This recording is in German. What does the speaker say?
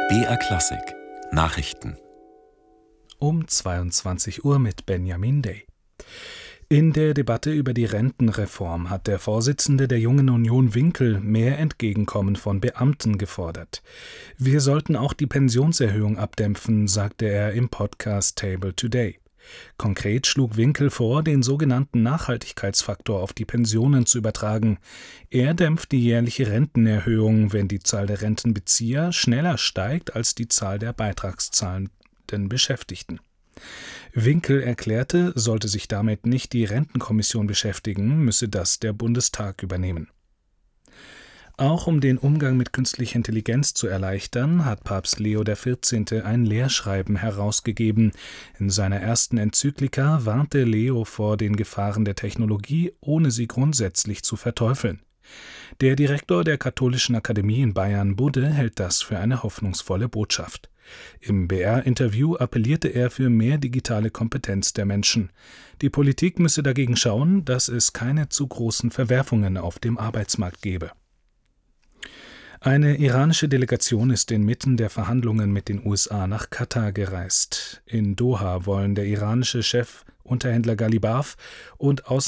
BR Klassik Nachrichten um 22 Uhr mit Benjamin Day. In der Debatte über die Rentenreform hat der Vorsitzende der Jungen Union Winkel mehr Entgegenkommen von Beamten gefordert. Wir sollten auch die Pensionserhöhung abdämpfen, sagte er im Podcast Table Today. Konkret schlug Winkel vor, den sogenannten Nachhaltigkeitsfaktor auf die Pensionen zu übertragen. Er dämpft die jährliche Rentenerhöhung, wenn die Zahl der Rentenbezieher schneller steigt als die Zahl der beitragszahlenden Beschäftigten. Winkel erklärte, sollte sich damit nicht die Rentenkommission beschäftigen, müsse das der Bundestag übernehmen. Auch um den Umgang mit künstlicher Intelligenz zu erleichtern, hat Papst Leo XIV. Ein Lehrschreiben herausgegeben. In seiner ersten Enzyklika warnte Leo vor den Gefahren der Technologie, ohne sie grundsätzlich zu verteufeln. Der Direktor der Katholischen Akademie in Bayern, Budde, hält das für eine hoffnungsvolle Botschaft. Im BR-Interview appellierte er für mehr digitale Kompetenz der Menschen. Die Politik müsse dagegen schauen, dass es keine zu großen Verwerfungen auf dem Arbeitsmarkt gebe. Eine iranische Delegation ist inmitten der Verhandlungen mit den USA nach Katar gereist. In Doha wollen der iranische Chefunterhändler Ghalibaf und